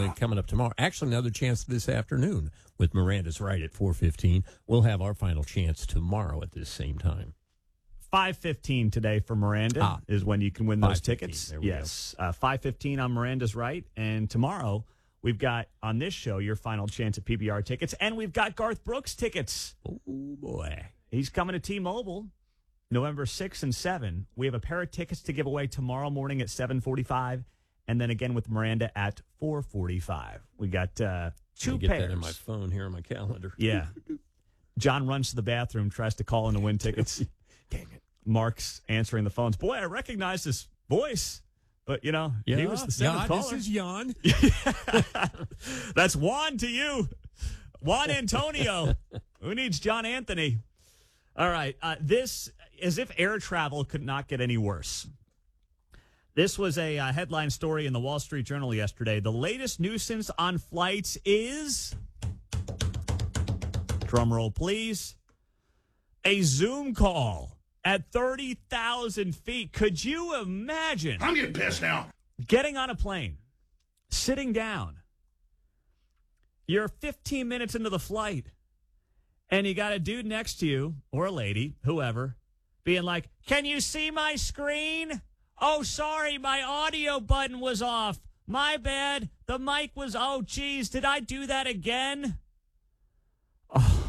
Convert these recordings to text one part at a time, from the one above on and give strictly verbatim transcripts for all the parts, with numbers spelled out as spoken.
uh, coming up tomorrow. Actually, another chance this afternoon with Miranda's Right at four fifteen. We'll have our final chance tomorrow at this same time. five fifteen today for Miranda ah, is when you can win those tickets. Yes, uh, five fifteen on Miranda's Right. And tomorrow, we've got, on this show, your final chance at P B R tickets. And we've got Garth Brooks tickets. Oh, boy. He's coming to T-Mobile November sixth and seventh. We have a pair of tickets to give away tomorrow morning at seven forty-five. And then again with Miranda at four forty-five. We got uh, two get pairs. That in my phone here on my calendar. Yeah. John runs to the bathroom, tries to call in to win tickets. Dang it. Mark's answering the phones. Boy, I recognize this voice. But, you know, yeah, he was the seventh yeah, caller. This is Jan. That's Juan to you. Juan Antonio. Who needs John Anthony? All right. Uh, this, as if air travel could not get any worse. This was a uh, headline story in the Wall Street Journal yesterday. The latest nuisance on flights is, drum roll please, a Zoom call at thirty thousand feet. Could you imagine? I'm getting pissed now. Getting on a plane, sitting down. You're fifteen minutes into the flight, and you got a dude next to you, or a lady, whoever, being like, can you see my screen? Oh, sorry, my audio button was off. My bad. The mic was, oh, geez, did I do that again? Oh.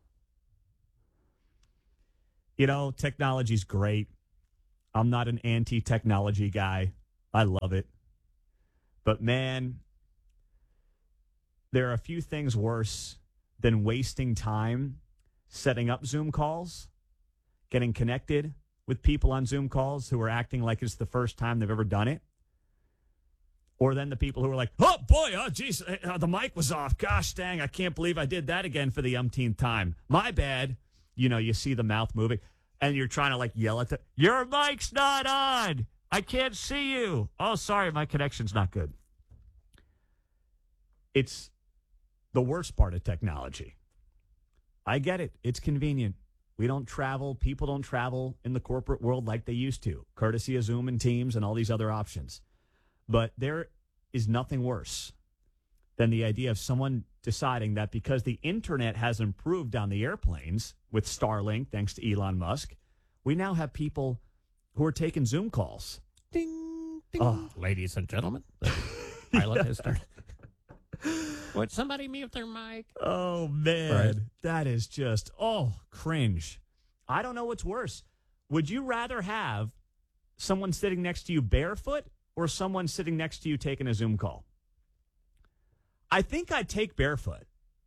You know, technology's great. I'm not an anti-technology guy. I love it. But, man, there are a few things worse than wasting time setting up Zoom calls, getting connected with people on Zoom calls who are acting like it's the first time they've ever done it. Or then the people who are like, oh, boy, oh, geez, uh, the mic was off. Gosh, dang, I can't believe I did that again for the umpteenth time. My bad. You know, you see the mouth moving, and you're trying to, like, yell at the, your mic's not on. I can't see you. Oh, sorry, my connection's not good. It's the worst part of technology. I get it. It's convenient. We don't travel. People don't travel in the corporate world like they used to, courtesy of Zoom and Teams and all these other options. But there is nothing worse than the idea of someone deciding that because the internet has improved on the airplanes with Starlink, thanks to Elon Musk, we now have people who are taking Zoom calls. Ding, ding. Oh. Ladies and gentlemen, the pilot has started. Would somebody mute their mic? Oh, man. Right. That is just, oh, cringe. I don't know what's worse. Would you rather have someone sitting next to you barefoot or someone sitting next to you taking a Zoom call? I think I'd take barefoot.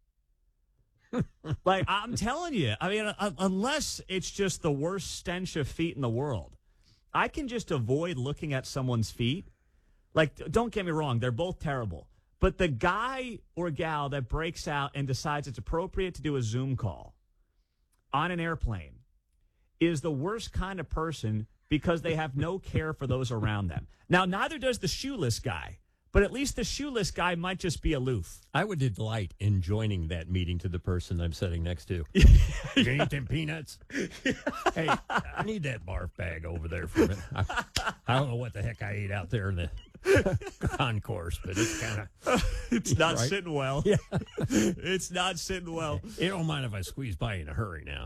Like, I'm telling you, I mean, uh, unless it's just the worst stench of feet in the world, I can just avoid looking at someone's feet. Like, don't get me wrong, they're both terrible. But the guy or gal that breaks out and decides it's appropriate to do a Zoom call on an airplane is the worst kind of person because they have no care for those around them. Now, neither does the shoeless guy, but at least the shoeless guy might just be aloof. I would delight in joining that meeting to the person I'm sitting next to. Yeah. You need them peanuts? Yeah. Hey, I need that barf bag over there for a minute. I, I don't know what the heck I ate out there in the concourse, but it's kind of... It's not right? sitting well. Yeah. It's not sitting well. You don't mind if I squeeze by in a hurry now.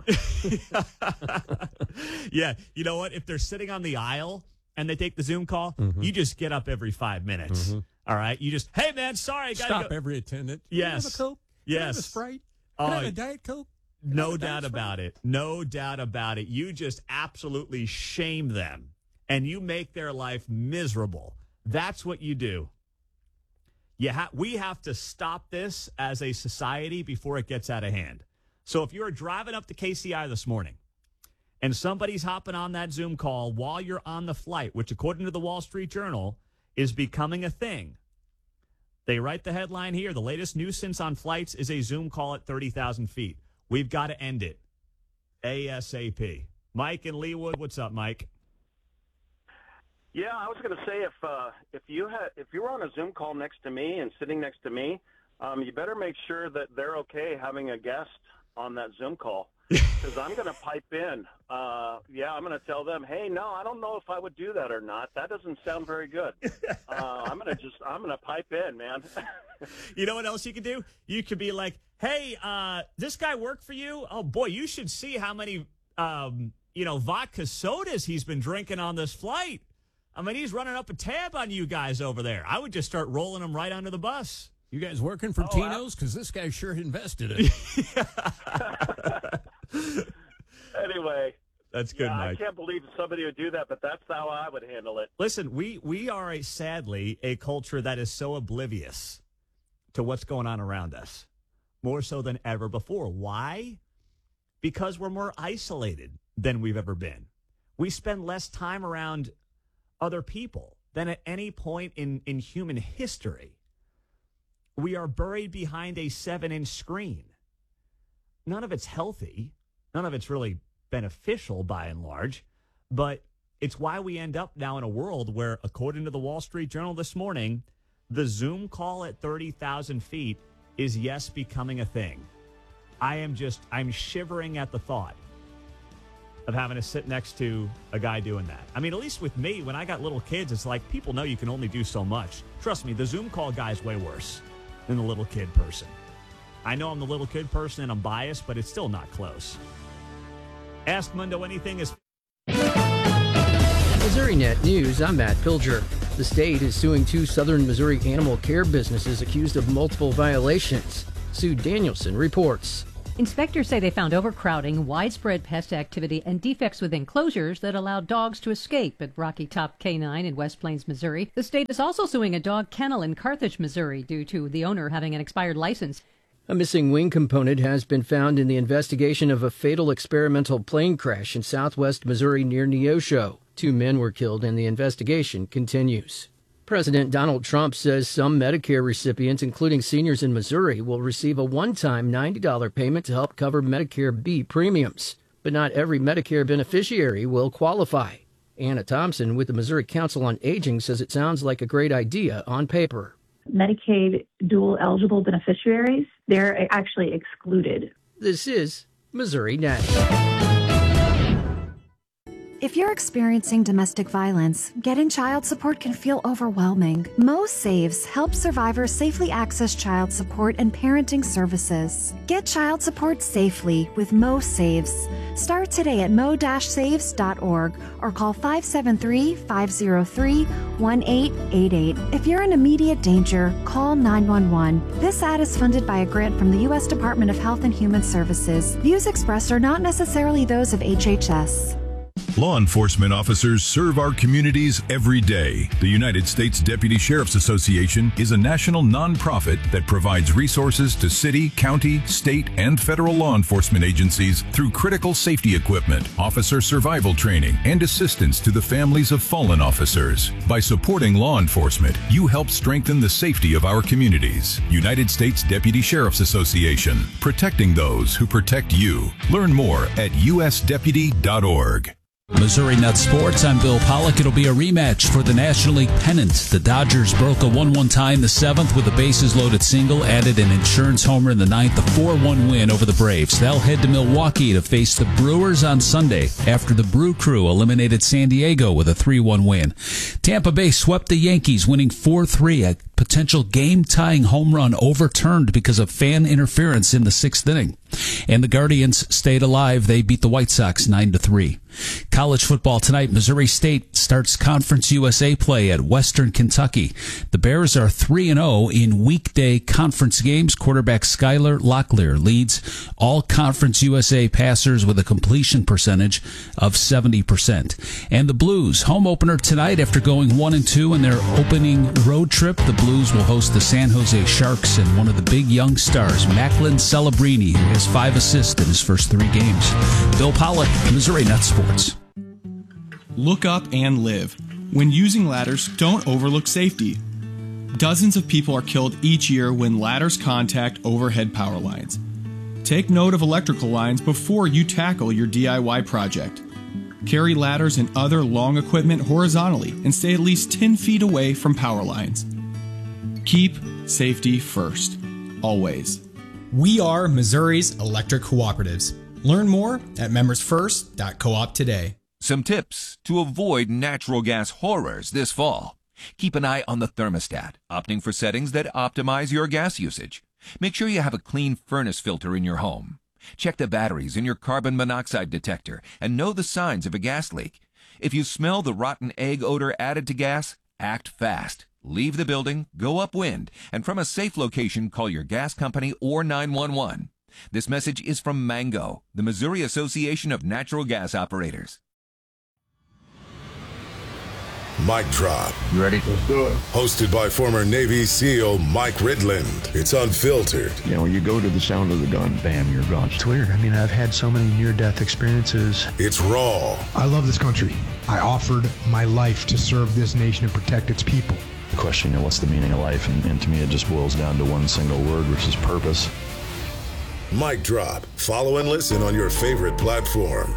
Yeah. You know what? If they're sitting on the aisle and they take the Zoom call, mm-hmm. you just get up every five minutes. Mm-hmm. All right? You just, hey, man, sorry. I gotta Stop go. every attendant. Yes. Can I have a Coke? Yes. Can I have a Sprite? Can uh, I have a Diet Coke? Can no doubt about it. No doubt about it. You just absolutely shame them, and you make their life miserable. That's what you do. You ha- we have to stop this as a society before it gets out of hand. So if you're driving up to K C I this morning and somebody's hopping on that Zoom call while you're on the flight, which according to the Wall Street Journal is becoming a thing, they write the headline here, the latest nuisance on flights is a Zoom call at thirty thousand feet. We've got to end it ASAP. Mike in Leawood, what's up, Mike? Yeah, I was going to say if uh, if you had if you were on a Zoom call next to me and sitting next to me, um, you better make sure that they're okay having a guest on that Zoom call because I'm going to pipe in. Uh, yeah, I'm going to tell them, hey, no, I don't know if I would do that or not. That doesn't sound very good. Uh, I'm going to just, I'm going to pipe in, man. You know what else you could do? You could be like, hey, uh, this guy work for you? Oh, boy, you should see how many, um, you know, vodka sodas he's been drinking on this flight. I mean, he's running up a tab on you guys over there. I would just start rolling him right under the bus. You guys working for Oh, Tino's? Because this guy sure invested it. Anyway. That's good, yeah, Mike. I can't believe somebody would do that, but that's how I would handle it. Listen, we, we are, a, sadly, a culture that is so oblivious to what's going on around us, more so than ever before. Why? Because we're more isolated than we've ever been. We spend less time around other people than at any point in, in human history. We are buried behind a seven-inch screen. None of it's healthy. None of it's really beneficial by and large. But it's why we end up now in a world where, according to the Wall Street Journal this morning, the Zoom call at thirty thousand feet is, yes, becoming a thing. I am just, I'm shivering at the thought of having to sit next to a guy doing that. I mean, at least with me, when I got little kids, it's like people know you can only do so much. Trust me, the Zoom call guy is way worse than the little kid person. I know I'm the little kid person and I'm biased, but it's still not close. Ask Mundo Anything is... Missouri Net News, I'm Matt Pilger. The state is suing two southern Missouri animal care businesses accused of multiple violations. Sue Danielson reports. Inspectors say they found overcrowding, widespread pest activity, and defects with enclosures that allowed dogs to escape at Rocky Top Canine in West Plains, Missouri. The state is also suing a dog kennel in Carthage, Missouri, due to the owner having an expired license. A missing wing component has been found in the investigation of a fatal experimental plane crash in southwest Missouri near Neosho. Two men were killed and the investigation continues. President Donald Trump says some Medicare recipients, including seniors in Missouri, will receive a one-time ninety dollars payment to help cover Medicare B premiums. But not every Medicare beneficiary will qualify. Anna Thompson with the Missouri Council on Aging says it sounds like a great idea on paper. Medicaid dual eligible beneficiaries, they're actually excluded. This is Missouri Net. If you're experiencing domestic violence, getting child support can feel overwhelming. Mo Saves helps survivors safely access child support and parenting services. Get child support safely with Mo Saves. Start today at mo dash saves dot org or call five seven three, five zero three, one eight eight eight. If you're in immediate danger, call nine one one. This ad is funded by a grant from the U S Department of Health and Human Services. Views expressed are not necessarily those of H H S. Law enforcement officers serve our communities every day. The United States Deputy Sheriff's Association is a national nonprofit that provides resources to city, county, state, and federal law enforcement agencies through critical safety equipment, officer survival training, and assistance to the families of fallen officers. By supporting law enforcement, you help strengthen the safety of our communities. United States Deputy Sheriff's Association, protecting those who protect you. Learn more at u s deputy dot org. Missouri Net Sports, I'm Bill Pollock. It'll be a rematch for the National League pennant. The Dodgers broke a one one tie in the seventh with a bases-loaded single, added an insurance homer in the ninth, a four one win over the Braves. They'll head to Milwaukee to face the Brewers on Sunday after the Brew Crew eliminated San Diego with a three one win. Tampa Bay swept the Yankees, winning four three, a potential game-tying home run overturned because of fan interference in the sixth inning. And the Guardians stayed alive. They beat the White Sox nine to three. College football tonight, Missouri State starts Conference U S A play at Western Kentucky. The Bears are three and oh in weekday conference games. Quarterback Skylar Locklear leads all Conference U S A passers with a completion percentage of seventy percent. And the Blues, home opener tonight after going one and two in their opening road trip. The Blues will host the San Jose Sharks and one of the big young stars, Macklin Celebrini, who has five assists in his first three games. Bill Pollock, Missouri Net Sports. Look up and live. When using ladders, don't overlook safety. Dozens of people are killed each year when ladders contact overhead power lines. Take note of electrical lines before you tackle your D I Y project. Carry ladders and other long equipment horizontally and stay at least ten feet away from power lines. Keep safety first, always. We are Missouri's electric cooperatives. Learn more at members first dot coop today. Some tips to avoid natural gas horrors this fall. Keep an eye on the thermostat, opting for settings that optimize your gas usage. Make sure you have a clean furnace filter in your home. Check the batteries in your carbon monoxide detector and know the signs of a gas leak. If you smell the rotten egg odor added to gas, act fast. Leave the building, go upwind, and from a safe location, call your gas company or nine one one. This message is from Mango, the Missouri Association of Natural Gas Operators. Mic Drop. You ready? Let's do it. Hosted by former Navy SEAL Mike Ridland. It's unfiltered. You know, you go to the sound of the gun, bam, you're gone. It's weird. I mean, I've had so many near-death experiences. It's raw. I love this country. I offered my life to serve this nation and protect its people. The question, you know, what's the meaning of life? And, and to me, it just boils down to one single word, which is purpose. Mic Drop. Follow and listen on your favorite platform.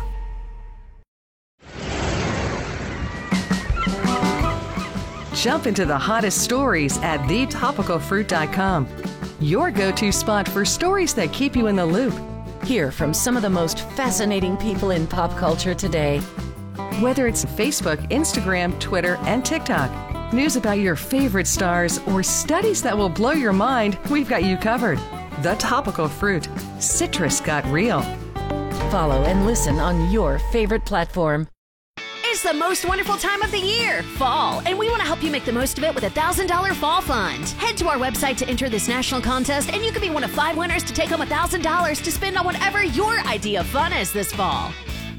Jump into the hottest stories at the topical fruit dot com. Your go-to spot for stories that keep you in the loop. Hear from some of the most fascinating people in pop culture today. Whether it's Facebook, Instagram, Twitter, and TikTok, news about your favorite stars, or studies that will blow your mind, we've got you covered. The Topical Fruit. Citrus got real. Follow and listen on your favorite platform. It's the most wonderful time of the year, fall, and we want to help you make the most of it with a one thousand dollars Fall Fund. Head to our website to enter this national contest, and you could be one of five winners to take home one thousand dollars to spend on whatever your idea of fun is this fall.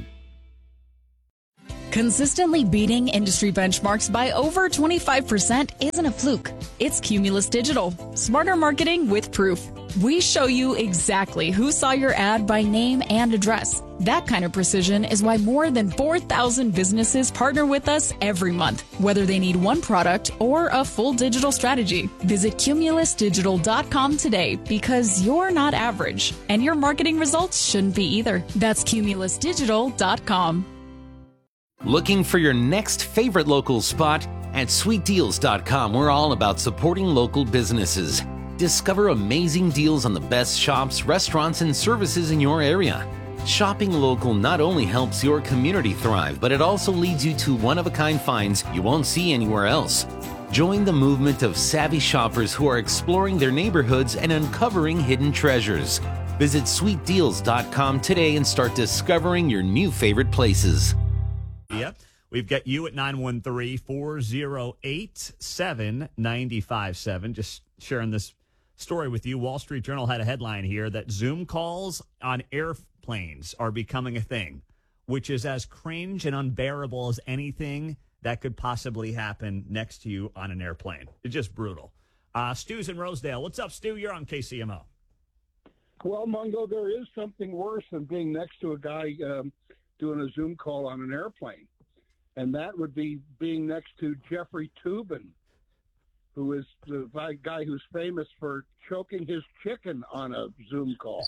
Consistently beating industry benchmarks by over twenty-five percent isn't a fluke. It's Cumulus Digital. Smarter marketing with proof. We show you exactly who saw your ad by name and address. That kind of precision is why more than four thousand businesses partner with us every month, whether they need one product or a full digital strategy. Visit cumulus digital dot com today because you're not average, and your marketing results shouldn't be either. That's cumulus digital dot com. Looking for your next favorite local spot? At sweet deals dot com, we're all about supporting local businesses. Discover amazing deals on the best shops, restaurants, and services in your area. Shopping local not only helps your community thrive, but it also leads you to one-of-a-kind finds you won't see anywhere else. Join the movement of savvy shoppers who are exploring their neighborhoods and uncovering hidden treasures. Visit sweet deals dot com today and start discovering your new favorite places. Yep. We've got you at nine one three, four oh eight, seven nine five seven. Just sharing this story with you. Wall Street Journal had a headline here that Zoom calls on airplanes are becoming a thing, which is as cringe and unbearable as anything that could possibly happen next to you on an airplane. It's just brutal. Uh, Stu's in Rosedale. What's up, Stu? You're on K C M O. Well, Mungo, there is something worse than being next to a guy um, doing a Zoom call on an airplane, and that would be being next to Jeffrey Toobin, who is the guy who's famous for choking his chicken on a Zoom call.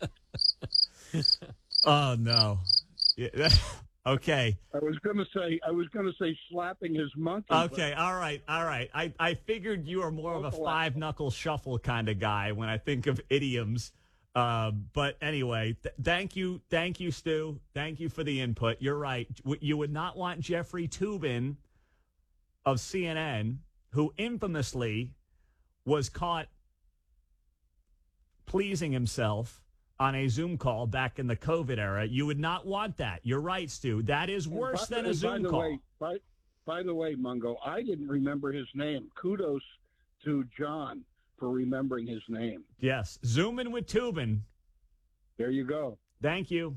Oh no! Yeah, okay. I was going to say I was going to say slapping his monkey. Okay, all right, all right. I, I figured you are more of a five knuckle shuffle kind of guy when I think of idioms. Uh, but anyway, th- thank you, thank you, Stu. Thank you for the input. You're right. W- you would not want Jeffrey Toobin of C N N, who infamously was caught pleasing himself on a Zoom call back in the COVID era. You would not want that. You're right, Stu. That is worse by, than a Zoom by the call. Way, by, by the way, Mungo, I didn't remember his name. Kudos to John for remembering his name. Yes. Zooming with Toobin. There you go. Thank you.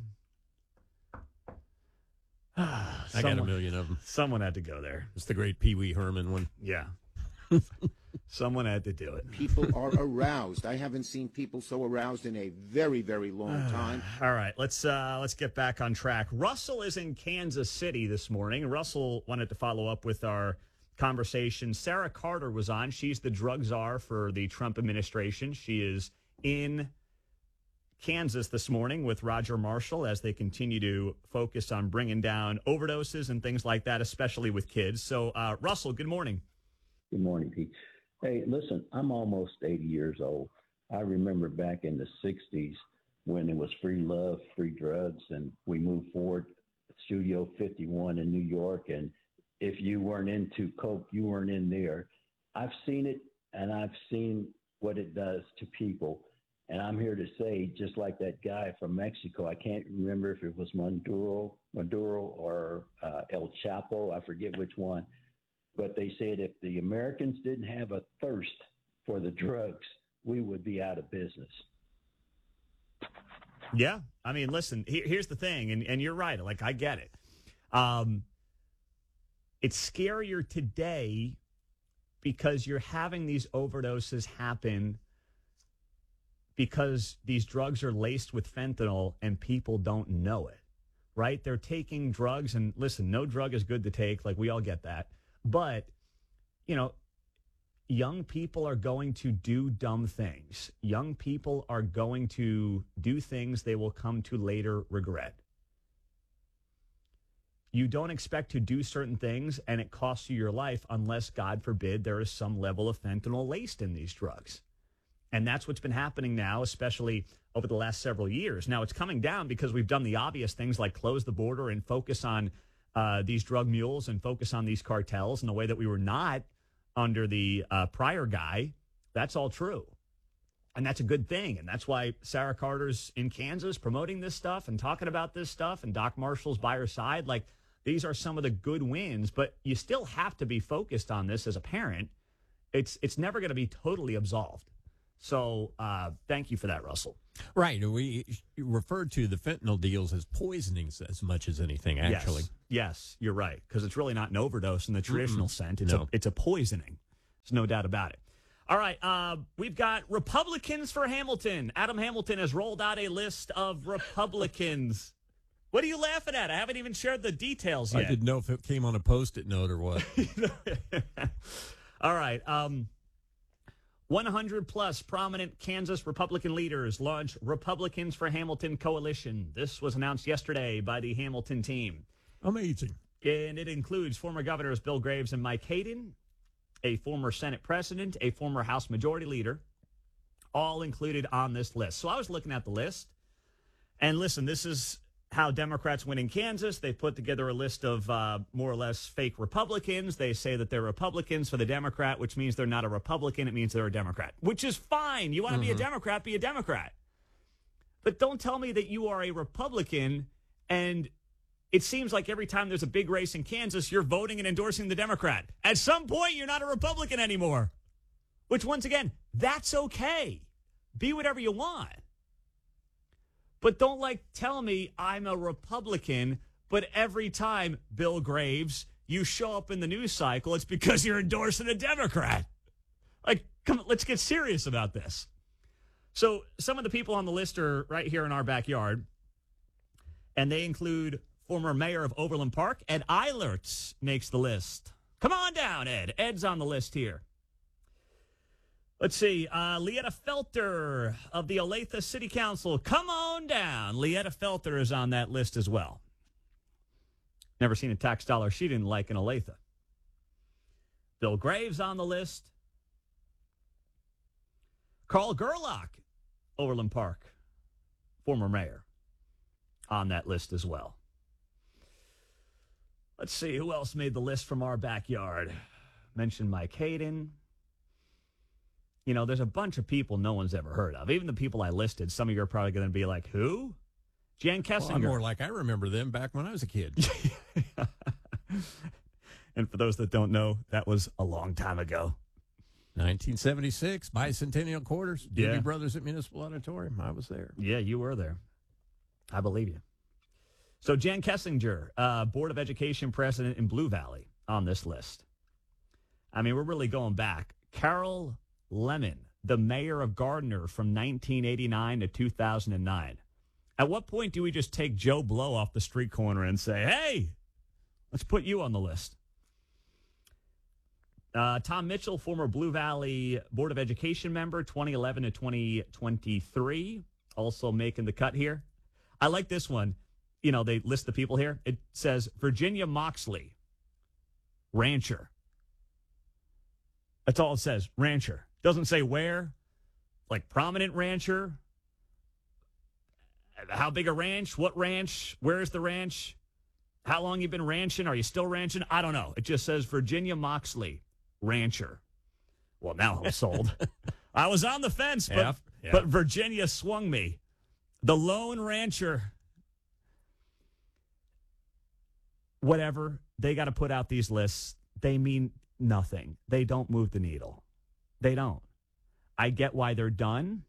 I got a million of them. Someone had to go there. It's the great Pee Wee Herman one. Yeah. Someone had to do it. People are aroused. I haven't seen people so aroused in a very, very long time. All right, let's uh, let's get back on track. Russell is in Kansas City this morning. Russell wanted to follow up with our conversation. Sarah Carter was on. She's the drug czar for the Trump administration. She is in Kansas this morning with Roger Marshall as they continue to focus on bringing down overdoses and things like that, especially with kids. So, uh, Russell, good morning. Good morning, Pete. Hey, listen, I'm almost eighty years old. I remember back in the sixties when it was free love, free drugs, and we moved forward, Studio fifty-one in New York, and if you weren't into coke, you weren't in there. I've seen it, and I've seen what it does to people. And I'm here to say, just like that guy from Mexico, I can't remember if it was Maduro, Maduro or uh, El Chapo, I forget which one, but they said if the Americans didn't have a thirst for the drugs, we would be out of business. Yeah. I mean, listen, here, here's the thing, and, and you're right. Like, I get it. Um, it's scarier today because you're having these overdoses happen because these drugs are laced with fentanyl and people don't know it, right? They're taking drugs, and listen, no drug is good to take. Like, we all get that. But, you know, young people are going to do dumb things. Young people are going to do things they will come to later regret. You don't expect to do certain things and it costs you your life unless, God forbid, there is some level of fentanyl laced in these drugs. And that's what's been happening now, especially over the last several years. Now, it's coming down because we've done the obvious things like close the border and focus on uh, these drug mules and focus on these cartels in a way that we were not under the uh, prior guy. That's all true. And that's a good thing. And that's why Sarah Carter's in Kansas promoting this stuff and talking about this stuff, and Doc Marshall's by her side. Like, these are some of the good wins, but you still have to be focused on this as a parent. It's, it's never going to be totally absolved. So uh, thank you for that, Russell. Right. We referred to the fentanyl deals as poisonings as much as anything, actually. Yes, yes, you're right, because it's really not an overdose in the traditional Mm-mm. sense. It's, No. a, it's a poisoning. There's no doubt about it. All right, uh, we've got Republicans for Hamilton. Adam Hamilton has rolled out a list of Republicans. What are you laughing at? I haven't even shared the details yet. I didn't know if it came on a Post-it note or what. All right. Um, one hundred plus prominent Kansas Republican leaders launch Republicans for Hamilton Coalition. This was announced yesterday by the Hamilton team. Amazing. And it includes former governors Bill Graves and Mike Hayden, a former Senate president, a former House Majority Leader, all included on this list. So I was looking at the list, and listen, this is how Democrats win in Kansas. They put together a list of uh, more or less fake Republicans. They say that they're Republicans for the Democrat, which means they're not a Republican. It means they're a Democrat, which is fine. You want to Mm-hmm. be a Democrat, be a Democrat. But don't tell me that you are a Republican, and it seems like every time there's a big race in Kansas, you're voting and endorsing the Democrat. At some point, you're not a Republican anymore, which, once again, that's okay. Be whatever you want. But don't, like, tell me I'm a Republican, but every time, Bill Graves, you show up in the news cycle, it's because you're endorsing a Democrat. Like, come on, let's get serious about this. So some of the people on the list are right here in our backyard, and they include former mayor of Overland Park, Ed Eilertz makes the list. Come on down, Ed. Ed's on the list here. Let's see. Uh, Leetta Felter of the Olathe City Council. Come on down. Leetta Felter is on that list as well. Never seen a tax dollar she didn't like in Olathe. Bill Graves on the list. Carl Gerlach, Overland Park, former mayor, on that list as well. Let's see. Who else made the list from our backyard? Mentioned Mike Hayden. You know, there's a bunch of people no one's ever heard of. Even the people I listed, some of you are probably going to be like, who? Jan Kessinger. Well, I'm more like I remember them back when I was a kid. And for those that don't know, that was a long time ago. nineteen seventy-six, Bicentennial Quarters, Yeah. Doobie Brothers at Municipal Auditorium. I was there. Yeah, you were there. I believe you. So Jan Kessinger, uh, Board of Education president in Blue Valley, on this list. I mean, we're really going back. Carol Lemon, the mayor of Gardner from nineteen eighty-nine to two thousand nine. At what point do we just take Joe Blow off the street corner and say, hey, let's put you on the list? Uh, Tom Mitchell, former Blue Valley Board of Education member, twenty eleven to twenty twenty-three, also making the cut here. I like this one. You know, they list the people here. It says Virginia Moxley, rancher. That's all it says, rancher. Doesn't say where. like prominent rancher? How big a ranch? What ranch? Where's the ranch? How long you been ranching? Are you still ranching? I don't know. It just says Virginia Moxley, rancher. Well, now I'm sold. I was on the fence, but, Yeah, yeah. but Virginia swung me. The lone rancher. Whatever. They got to put out these lists. They mean nothing. They don't move the needle. They don't. I get why they're done.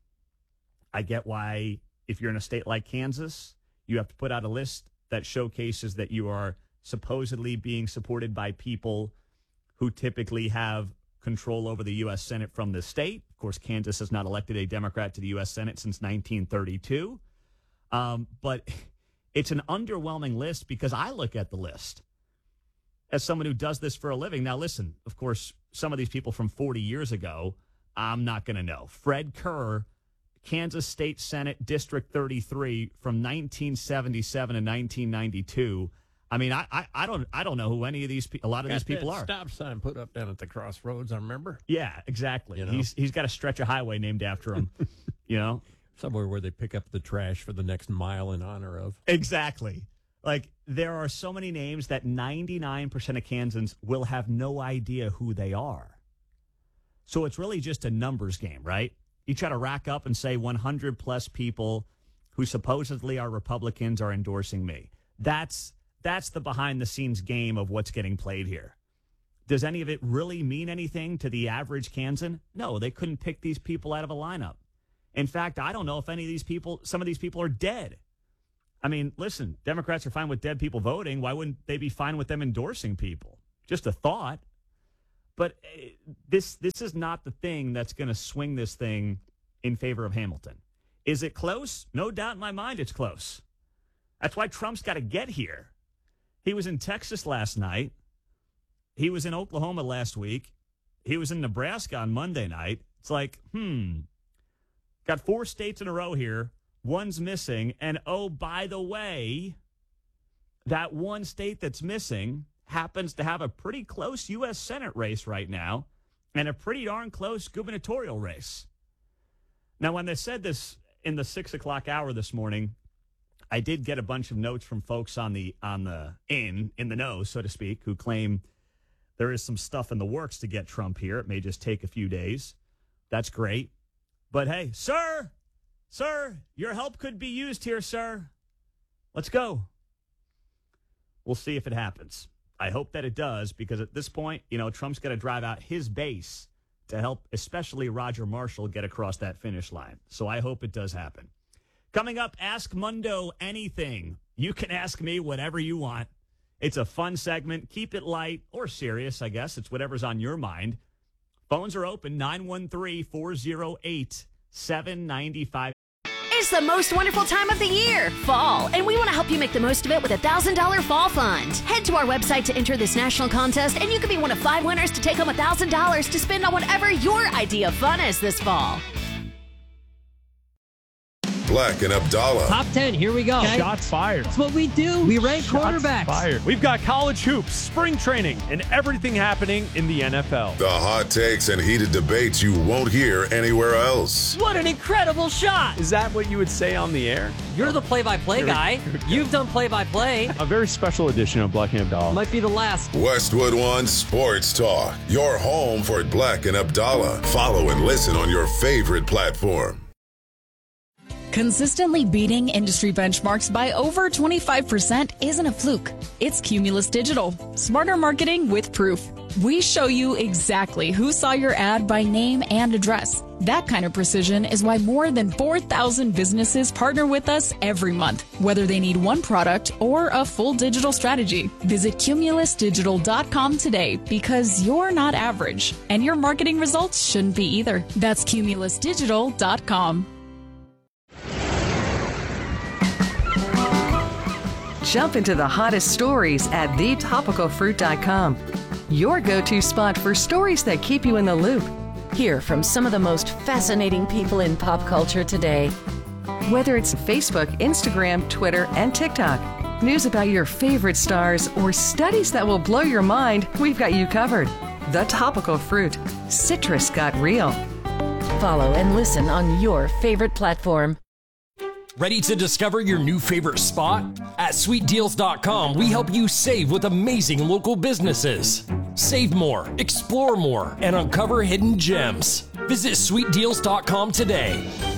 I get why, if you're in a state like Kansas, you have to put out a list that showcases that you are supposedly being supported by people who typically have control over the U S Senate from the state. Of course, Kansas has not elected a Democrat to the U S Senate since nineteen thirty-two. Um, but it's an underwhelming list because I look at the list as someone who does this for a living. Now, listen, of course, some of these people from forty years ago, I'm not going to know. Fred Kerr, Kansas State Senate District thirty-three from nineteen seventy-seven to nineteen ninety-two. I mean, I, I, I don't I don't know who any of these people, a lot of Got these people that are. Stop sign put up down at the crossroads, I remember. Yeah, exactly. You know? He's he's got a stretch of highway named after him, you know? Somewhere where they pick up the trash for the next mile in honor of. Exactly. Like, there are so many names that ninety-nine percent of Kansans will have no idea who they are. So it's really just a numbers game, right? You try to rack up and say one hundred plus people who supposedly are Republicans are endorsing me. That's that's the behind-the-scenes game of what's getting played here. Does any of it really mean anything to the average Kansan? No, they couldn't pick these people out of a lineup. In fact, I don't know if any of these people, some of these people are dead. I mean, listen, Democrats are fine with dead people voting. Why wouldn't they be fine with them endorsing people? Just a thought. But uh, this this is not the thing that's going to swing this thing in favor of Hamilton. Is it close? No doubt in my mind it's close. That's why Trump's got to get here. He was in Texas last night. He was in Oklahoma last week. He was in Nebraska on Monday night. It's like, hmm, got four states in a row here. One's missing. And, oh, by the way, that one state that's missing happens to have a pretty close U S Senate race right now and a pretty darn close gubernatorial race. Now, when they said this in the six o'clock hour this morning, I did get a bunch of notes from folks on the on the in in the know, so to speak, who claim there is some stuff in the works to get Trump here. It may just take a few days. That's great. But hey, sir, sir, your help could be used here, sir. Let's go. We'll see if it happens. I hope that it does, because at this point, you know, Trump's got to drive out his base to help, especially Roger Marshall, get across that finish line. So I hope it does happen. Coming up, Ask Mundo anything. You can ask me whatever you want. It's a fun segment. Keep it light or serious, I guess. It's whatever's on your mind. Phones are open, nine one three, four oh eight, seven nine five. It's the most wonderful time of the year, fall, and we want to help you make the most of it with a one thousand dollars fall fund. Head to our website to enter this national contest, and you could be one of five winners to take home one thousand dollars to spend on whatever your idea of fun is this fall. Black and Abdallah. Top ten, here we go. Okay. Shots fired. That's what we do. We rank Shots quarterbacks. Fired. We've got college hoops, spring training, and everything happening in the N F L. The hot takes and heated debates you won't hear anywhere else. What an incredible shot. Is that what you would say on the air? You're the play-by-play guy. You've done play-by-play. A very special edition of Black and Abdallah. Might be the last. Westwood One Sports Talk. Your home for Black and Abdallah. Follow and listen on your favorite platform. Consistently beating industry benchmarks by over twenty-five percent isn't a fluke. It's Cumulus Digital. Smarter marketing with proof. We show you exactly who saw your ad by name and address. That kind of precision is why more than four thousand businesses partner with us every month, whether they need one product or a full digital strategy. Visit cumulus digital dot com today, because you're not average, and your marketing results shouldn't be either. That's cumulus digital dot com. Jump into the hottest stories at the topical fruit dot com. Your go-to spot for stories that keep you in the loop. Hear from some of the most fascinating people in pop culture today. Whether it's Facebook, Instagram, Twitter, and TikTok, news about your favorite stars, or studies that will blow your mind, we've got you covered. The Topical Fruit. Citrus got real. Follow and listen on your favorite platform. Ready to discover your new favorite spot? At sweet deals dot com, we help you save with amazing local businesses. Save more, explore more, and uncover hidden gems. Visit sweet deals dot com today.